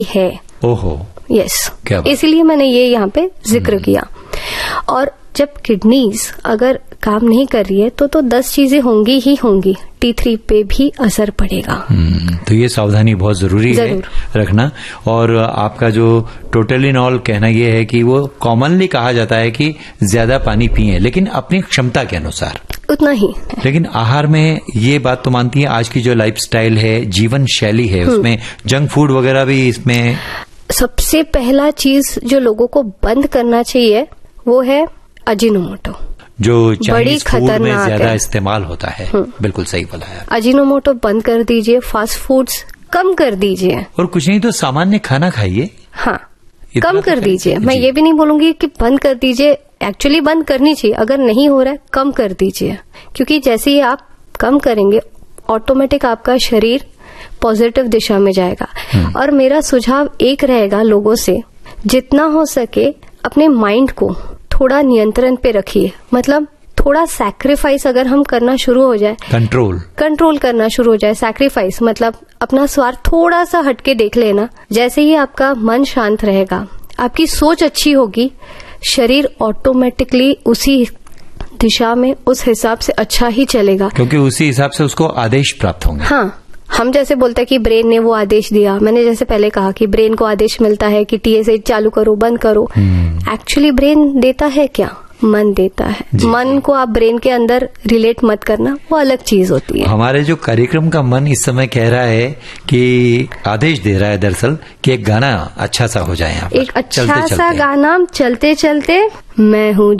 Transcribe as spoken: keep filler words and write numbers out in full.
है। ओहो, यस, क्या बात। इसलिए मैंने ये यहाँ पे जिक्र किया। और जब किडनीज अगर काम नहीं कर रही है तो तो दस चीजें होंगी ही होंगी, टी थ्री पे भी असर पड़ेगा। तो ये सावधानी बहुत जरूरी है रखना। और आपका जो टोटल इन ऑल कहना ये है कि वो कॉमनली कहा जाता है कि ज्यादा पानी पिए, लेकिन अपनी क्षमता के अनुसार उतना ही। लेकिन आहार में ये बात तो मानती है, आज की जो लाइफस्टाइल है, जीवन शैली है, उसमें जंक फूड वगैरह भी इसमें सबसे पहला चीज जो लोगों को बंद करना चाहिए वो है अजीनोमोटो, जो चाइनीज फूड में ज्यादा है। इस्तेमाल होता है। बिल्कुल सही बोला है। अजीनोमोटो बंद कर दीजिए, फास्ट फूड्स कम कर दीजिए, और कुछ नहीं तो सामान्य खाना खाइए। हाँ, कम कर दीजिए। मैं ये भी नहीं बोलूंगी कि बंद कर दीजिए, एक्चुअली बंद करनी चाहिए। अगर नहीं हो रहा है कम कर दीजिए, क्योंकि जैसे ही आप कम करेंगे ऑटोमेटिक आपका शरीर पॉजिटिव दिशा में जाएगा। और मेरा सुझाव एक रहेगा लोगों से, जितना हो सके अपने माइंड को थोड़ा नियंत्रण पे रखिए। मतलब थोड़ा सैक्रिफाइस अगर हम करना शुरू हो जाए, कंट्रोल कंट्रोल करना शुरू हो जाए, सैक्रिफाइस मतलब अपना स्वार्थ थोड़ा सा हटके देख लेना। जैसे ही आपका मन शांत रहेगा, आपकी सोच अच्छी होगी, शरीर ऑटोमेटिकली उसी दिशा में उस हिसाब से अच्छा ही चलेगा, क्योंकि उसी हिसाब से उसको आदेश प्राप्त होंगे। हाँ, हम जैसे बोलते हैं कि ब्रेन ने वो आदेश दिया, मैंने जैसे पहले कहा कि ब्रेन को आदेश मिलता है कि टीएसएच चालू करो, बंद करो। एक्चुअली ब्रेन देता है क्या? मन देता है। मन को आप ब्रेन के अंदर रिलेट मत करना, वो अलग चीज होती है। हमारे जो कार्यक्रम का मन इस समय कह रहा है कि आदेश दे रहा है दरअसल कि एक गाना अच्छा सा हो जाए। यहाँ पर एक अच्छा चलते सा चलते। गाना चलते चलते, मैं हूँ